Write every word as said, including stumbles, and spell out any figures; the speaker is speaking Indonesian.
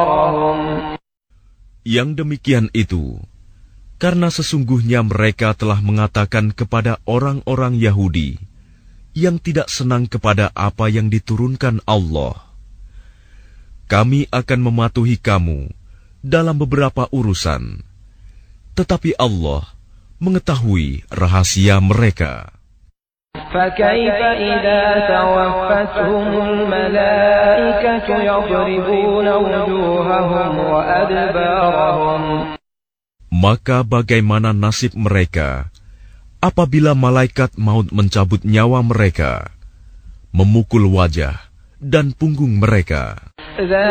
أدبارهم. Yang demikian itu, karena sesungguhnya mereka telah mengatakan kepada orang-orang Yahudi yang tidak senang kepada apa yang diturunkan Allah, kami akan mematuhi kamu dalam beberapa urusan, tetapi Allah mengetahui rahasia mereka. فكيف إذا توفتهم الملائكة يضربون وجوههم وأدبارهم. Maka bagaimana nasib mereka apabila malaikat maut mencabut nyawa mereka, memukul wajah dan punggung mereka?